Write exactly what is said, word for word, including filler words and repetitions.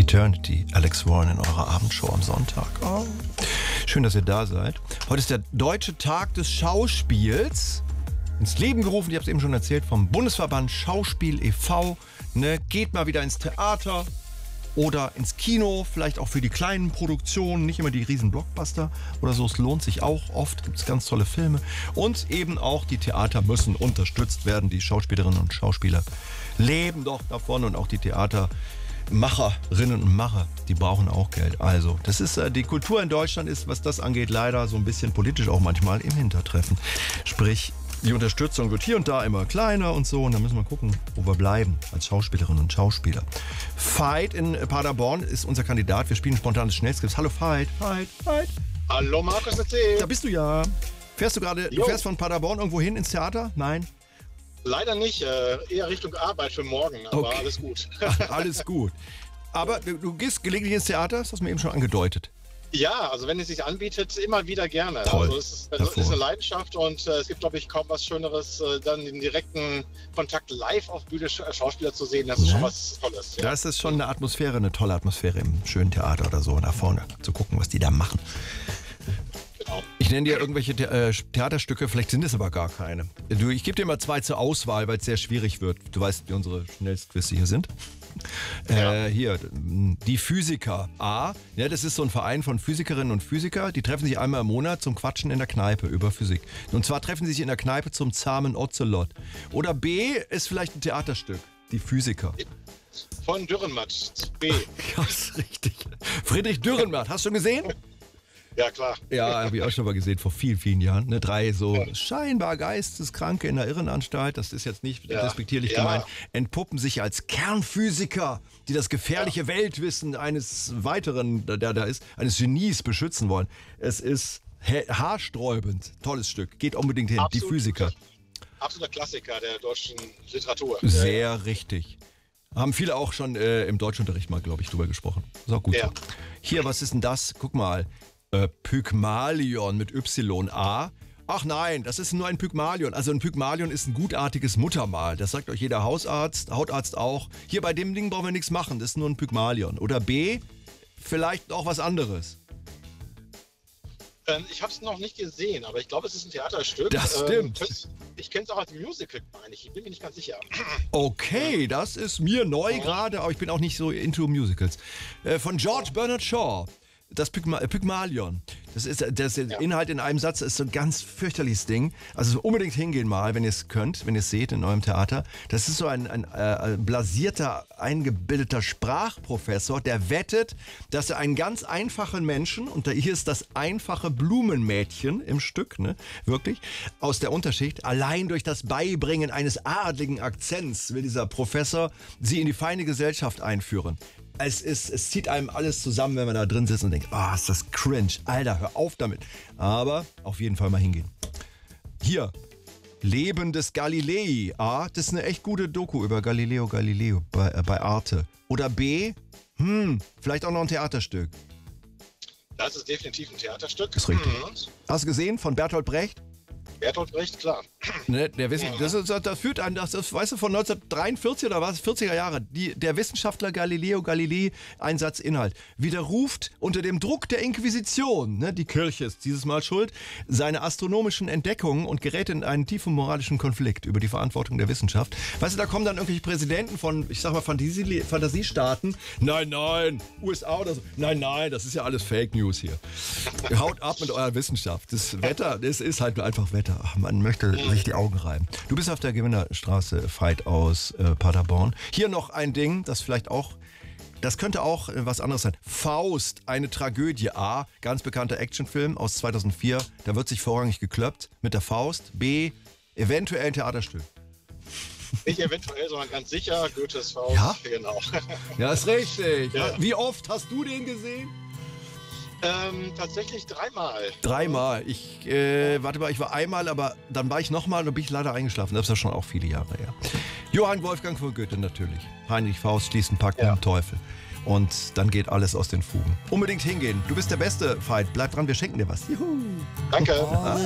Eternity, Alex Warren in eurer Abendshow am Sonntag. Oh. Schön, dass ihr da seid. Heute ist der Deutsche Tag des Schauspiels. Ins Leben gerufen, ich habe es eben schon erzählt, vom Bundesverband Schauspiel e V Ne, geht mal wieder ins Theater oder ins Kino, vielleicht auch für die kleinen Produktionen, nicht immer die riesen Blockbuster oder so. Es lohnt sich auch, oft gibt es ganz tolle Filme. Und eben auch die Theater müssen unterstützt werden. Die Schauspielerinnen und Schauspieler leben doch davon und auch die Theatermacherinnen und Macher, die brauchen auch Geld. Also, das ist äh, die Kultur in Deutschland ist, was das angeht, leider so ein bisschen politisch auch manchmal im Hintertreffen. Sprich, die Unterstützung wird hier und da immer kleiner und so. Und dann müssen wir gucken, wo wir bleiben als Schauspielerinnen und Schauspieler. Veit in Paderborn ist unser Kandidat. Wir spielen spontanes Schnellskript. Hallo Veit. Veit, Veit. Hallo Markus, erzähl. Da bist du ja. Fährst du gerade, du fährst von Paderborn irgendwo hin ins Theater? Nein? Leider nicht. Äh, eher Richtung Arbeit für morgen. Aber Okay. alles gut. Ach, alles gut. Aber du, du gehst gelegentlich ins Theater? Das hast du mir eben schon angedeutet. Ja, also wenn es sich anbietet, immer wieder gerne. Toll. Also es ist, es ist eine Leidenschaft und äh, es gibt, glaube ich, kaum was Schöneres, äh, dann den direkten Kontakt live auf Bühne Sch- Schauspieler zu sehen. Das ist Ja. schon was Tolles. Ja. Das ist schon eine Atmosphäre, eine tolle Atmosphäre im schönen Theater oder so, nach vorne zu gucken, was die da machen. Genau. Ich nenne dir irgendwelche The äh, Theaterstücke, vielleicht sind es aber gar keine. Du, ich gebe dir mal zwei zur Auswahl, weil es sehr schwierig wird. Du weißt, wie unsere Schnellstquizze hier sind. Ja. Äh, hier, die Physiker. A, ja, das ist so ein Verein von Physikerinnen und Physiker, die treffen sich einmal im Monat zum Quatschen in der Kneipe über Physik. Und zwar treffen sie sich in der Kneipe zum zahmen Ozelot. Oder B, ist vielleicht ein Theaterstück. Die Physiker. Von Dürrenmatt, B. Ja, ist richtig. Friedrich Dürrenmatt, hast du schon gesehen? Ja, klar. Ja, habe ich auch schon mal gesehen, vor vielen, vielen Jahren. Ne, drei so scheinbar Geisteskranke in der Irrenanstalt, das ist jetzt nicht Ja. respektierlich Ja. gemeint, entpuppen sich als Kernphysiker, die das gefährliche Weltwissen eines weiteren, der da ist, eines Genies beschützen wollen. Es ist ha- haarsträubend. Tolles Stück. Geht unbedingt hin. Die Absolut. Physiker. Absoluter Klassiker der deutschen Literatur. Sehr richtig. Haben viele auch schon äh, im Deutschunterricht mal, glaube ich, drüber gesprochen. Ist auch gut Ja. so. Hier, was ist denn das? Guck mal. Äh, Pygmalion mit Y A. Ach nein, das ist nur ein Pygmalion. Also ein Pygmalion ist ein gutartiges Muttermal. Das sagt euch jeder Hausarzt, Hautarzt auch. Hier bei dem Ding brauchen wir nichts machen. Das ist nur ein Pygmalion. Oder B, vielleicht auch was anderes. Ähm, ich habe es noch nicht gesehen, aber ich glaube, es ist ein Theaterstück. Das Ähm, stimmt. könnt's- ich kenne es auch als Musical, meine ich. Ich bin mir nicht ganz sicher. Okay, das ist mir neu Ja. gerade, aber ich bin auch nicht so into Musicals. Äh, von George Bernard Shaw. Das Pygma äh, Pygmalion. Das ist das Inhalt in einem Satz ist so ein ganz fürchterliches Ding. Also unbedingt hingehen mal, wenn ihr es könnt, wenn ihr es seht in eurem Theater. Das ist so ein, ein äh, blasierter, eingebildeter Sprachprofessor, der wettet, dass er einen ganz einfachen Menschen, und da hier ist das einfache Blumenmädchen im Stück, ne, wirklich, aus der Unterschicht, allein durch das Beibringen eines adligen Akzents will dieser Professor sie in die feine Gesellschaft einführen. Es, ist, es zieht einem alles zusammen, wenn man da drin sitzt und denkt, ah, oh, ist das cringe. Alter, hör auf damit. Aber auf jeden Fall mal hingehen. Hier, Leben des Galilei. A, das ist eine echt gute Doku über Galileo Galileo bei, äh, bei Arte. Oder B, hm, vielleicht auch noch ein Theaterstück. Das ist definitiv ein Theaterstück. Ist richtig. Mhm. Hast du gesehen von Bertolt Brecht? Bertolt Brecht, klar. Ne, der Wissen, das, ist, das führt an, das, das weißt du, von neunzehnhundertdreiundvierzig oder was, vierziger Jahre, die, der Wissenschaftler Galileo Galilei, Einsatz, Inhalt, widerruft unter dem Druck der Inquisition, ne, die Kirche ist dieses Mal schuld, seine astronomischen Entdeckungen und gerät in einen tiefen moralischen Konflikt über die Verantwortung der Wissenschaft. Weißt du, da kommen dann irgendwelche Präsidenten von, ich sag mal, Fantasie, Fantasiestaaten, nein, nein, U S A oder so, nein, nein, das ist ja alles Fake News hier. Haut ab mit eurer Wissenschaft. Das Wetter, das ist halt einfach Wetter. Ach, man möchte sich die Augen reiben. Du bist auf der Gewinnerstraße, Veit aus äh, Paderborn. Hier noch ein Ding, das vielleicht auch, das könnte auch äh, was anderes sein. Faust, eine Tragödie. A, ganz bekannter Actionfilm aus zweitausendvier. Da wird sich vorrangig gekloppt mit der Faust. B, eventuell ein Theaterstück. Nicht eventuell, sondern ganz sicher Goethes Faust. Ja? Genau. Ja, ist richtig. Ja. Wie oft hast du den gesehen? Ähm, tatsächlich dreimal. Dreimal. Ich, äh, warte mal, ich war einmal, aber dann war ich nochmal und dann bin ich leider eingeschlafen. Das ist ja schon auch viele Jahre her. Johann Wolfgang von Goethe natürlich. Heinrich Faust schließt einen Pakt mit Ja. dem Teufel. Und dann geht alles aus den Fugen. Unbedingt hingehen. Du bist der Beste, Veit. Bleib dran, wir schenken dir was. Juhu. Danke. Ah.